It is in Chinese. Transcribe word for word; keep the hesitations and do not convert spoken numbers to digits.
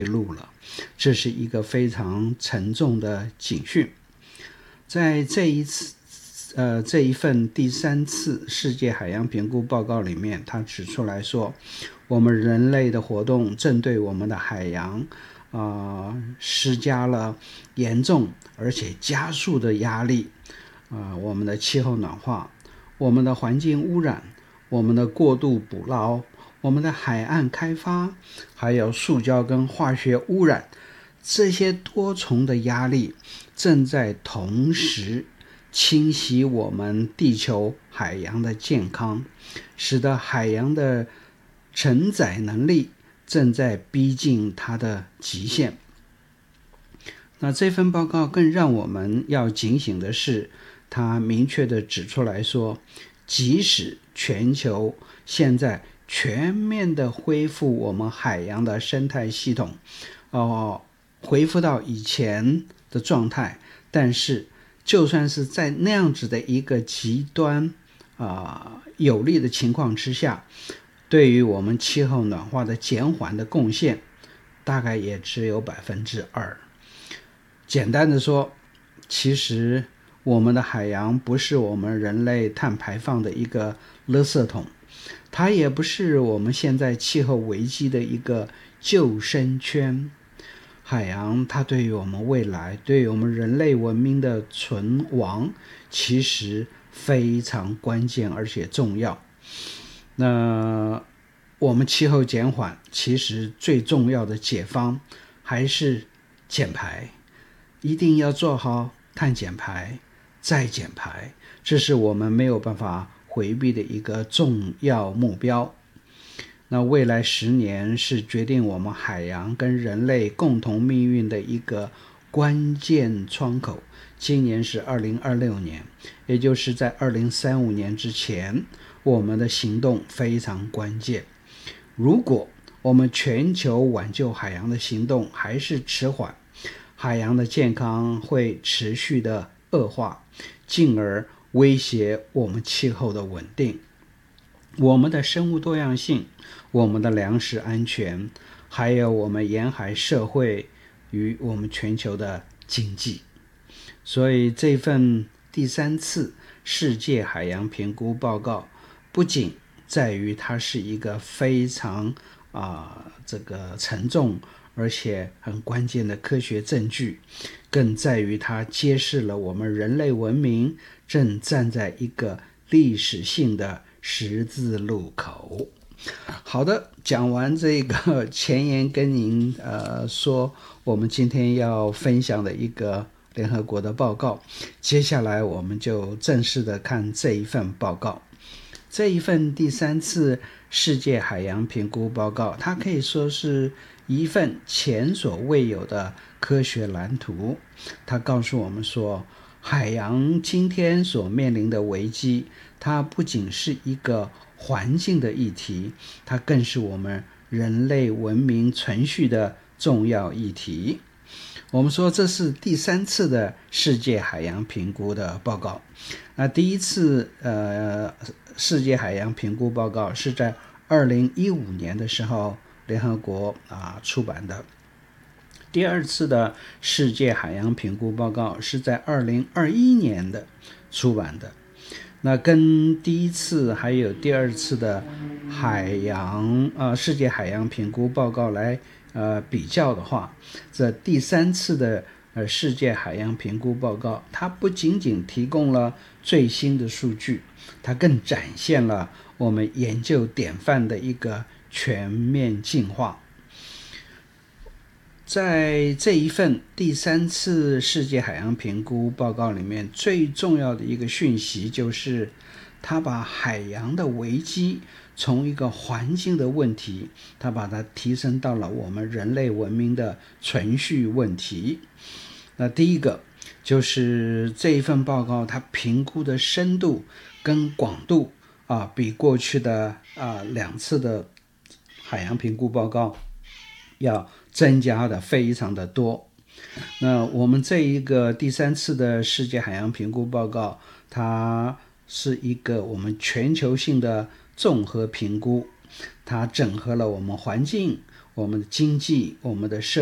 录了，这是一个非常沉重的警讯。在这一次呃，这一份第三次世界海洋评估报告里面，他指出来说，我们人类的活动正对我们的海洋呃，施加了严重而且加速的压力。呃，我们的气候暖化，我们的环境污染，我们的过度捕捞，我们的海岸开发，还有塑胶跟化学污染，这些多重的压力正在同时侵袭我们地球海洋的健康，使得海洋的承载能力正在逼近它的极限。那这份报告更让我们要警醒的是，它明确地指出来说，即使全球现在全面地恢复我们海洋的生态系统，哦，恢复到以前的状态，但是就算是在那样子的一个极端啊、呃、有利的情况之下，对于我们气候暖化的减缓的贡献，大概也只有百分之二。简单的说，其实我们的海洋不是我们人类碳排放的一个垃圾桶，它也不是我们现在气候危机的一个救生圈。海洋它对于我们未来，对于我们人类文明的存亡，其实非常关键而且重要。那我们气候减缓，其实最重要的解方还是减排，一定要做好碳减排再减排，这是我们没有办法回避的一个重要目标。那未来十年是决定我们海洋跟人类共同命运的一个关键窗口。今年是二零二六年，也就是在二零三五年之前，我们的行动非常关键。如果我们全球挽救海洋的行动还是迟缓，海洋的健康会持续的恶化，进而威胁我们气候的稳定，我们的生物多样性，我们的粮食安全，还有我们沿海社会与我们全球的经济。所以这份第三次世界海洋评估报告不仅在于它是一个非常啊、呃、这个沉重而且很关键的科学证据，更在于它揭示了我们人类文明正站在一个历史性的十字路口。好的，讲完这个前言，跟您呃说我们今天要分享的一个联合国的报告，接下来我们就正式的看这一份报告。这一份第三次世界海洋评估报告，它可以说是一份前所未有的科学蓝图。它告诉我们说，海洋今天所面临的危机，它不仅是一个环境的议题，它更是我们人类文明存续的重要议题。我们说这是第三次的世界海洋评估的报告。那第一次呃世界海洋评估报告是在二零一五年的时候联合国啊出版的。第二次的世界海洋评估报告是在二零二一年的出版的。那跟第一次还有第二次的海洋呃世界海洋评估报告来呃比较的话，这第三次的呃世界海洋评估报告，它不仅仅提供了最新的数据，它更展现了我们研究典范的一个全面进化。在这一份第三次世界海洋评估报告里面，最重要的一个讯息就是它把海洋的危机从一个环境的问题，它把它提升到了我们人类文明的存续问题。那第一个就是这一份报告它评估的深度跟广度啊，比过去的啊两次的海洋评估报告要增加的非常的多。那我们这一个第三次的世界海洋评估报告，它是一个我们全球性的综合评估，它整合了我们环境、 我们的经济、我们的社